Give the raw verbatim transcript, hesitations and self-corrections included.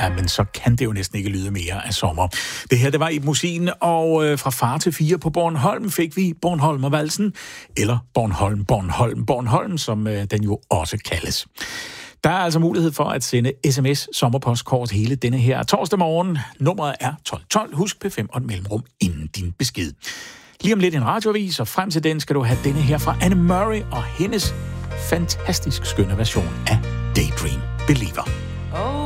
Ja, men så kan det jo næsten ikke lyde mere af sommer. Det her, det var i musikken, og øh, fra far til fire på Bornholm fik vi Bornholmervalsen, eller Bornholm, Bornholm, Bornholm, som øh, den jo også kaldes. Der er altså mulighed for at sende sms sommerpostkort hele denne her torsdag morgen. Nummeret er tolv tolv. Husk P fem og et mellemrum inden din besked. Lige om lidt en radioavis, og frem til den skal du have denne her fra Anne Murray og hendes fantastisk skønne version af Daydream Believer.